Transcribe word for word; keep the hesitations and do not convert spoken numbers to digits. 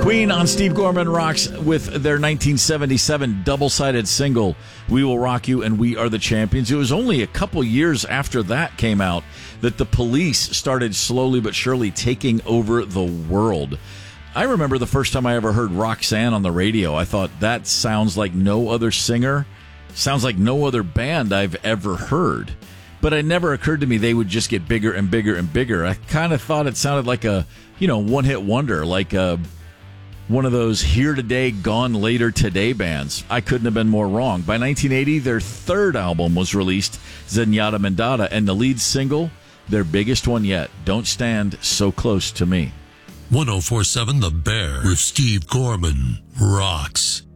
Queen on Steve Gorman Rocks with their nineteen seventy-seven double-sided single, We Will Rock You and We Are the Champions. It was only a couple years after that came out that the Police started slowly but surely taking over the world. I remember the first time I ever heard Roxanne on the radio. I thought, that sounds like no other singer, sounds like no other band I've ever heard. But it never occurred to me they would just get bigger and bigger and bigger. I kind of thought it sounded like a, you know, one-hit wonder, like a one of those here today, gone later today bands. I couldn't have been more wrong. By nineteen eighty, their third album was released, Zenyatta Mendatta, and the lead single, their biggest one yet, Don't Stand So Close to Me. one oh four point seven The Bear with Steve Gorman rocks.